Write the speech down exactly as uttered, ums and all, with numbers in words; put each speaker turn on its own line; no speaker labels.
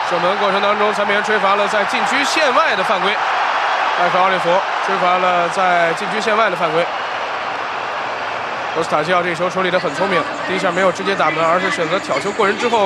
射门过程当中，裁判员吹罚了在禁区线外的犯规，艾克奥利弗吹罚了在禁区线外的犯规。罗斯塔西奥这球处理得很聪明，第一下没有直接打门，而是选择挑球过人之后。